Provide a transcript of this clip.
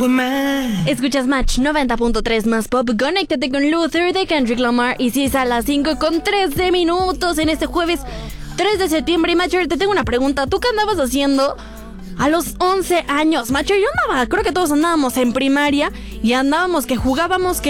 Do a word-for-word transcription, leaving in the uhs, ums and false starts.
Escuchas Match noventa punto tres más pop. Conéctate con Luther de Kendrick Lamar. Y si es a las cinco con trece minutos en este jueves tres de septiembre. Y Macher, te tengo una pregunta. ¿Tú qué andabas haciendo a los once años? Macher, yo andaba, creo que todos andábamos en primaria y andábamos que jugábamos que